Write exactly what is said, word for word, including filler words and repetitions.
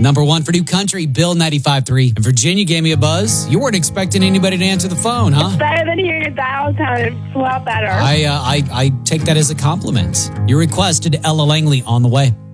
Number one for New Country, Bill ninety-five three. And Virginia gave me a buzz. You weren't expecting anybody to answer the phone, huh? It's better than hearing your dial tone. It's a lot better. I, uh, I, I take that as a compliment. Your request to Ella Langley on the way.